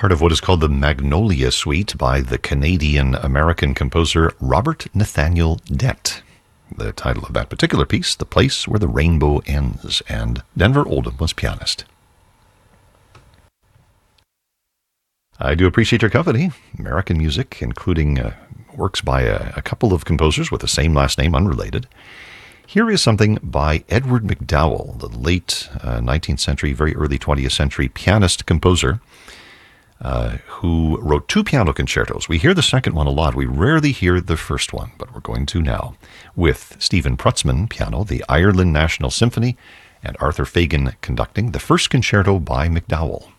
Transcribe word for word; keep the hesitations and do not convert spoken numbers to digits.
part of what is called the Magnolia Suite by the Canadian-American composer Robert Nathaniel Dent. The title of that particular piece, The Place Where the Rainbow Ends, and Denver Oldham was pianist. I do appreciate your company. American music, including uh, works by a, a couple of composers with the same last name, unrelated. Here is something by Edward MacDowell, the late uh, nineteenth century, very early twentieth century pianist-composer, uh, who wrote two piano concertos. We hear the second one a lot. We rarely hear the first one, but we're going to now. With Stephen Prutzman, piano, the Ireland National Symphony, and Arthur Fagan conducting, the first concerto by MacDowell.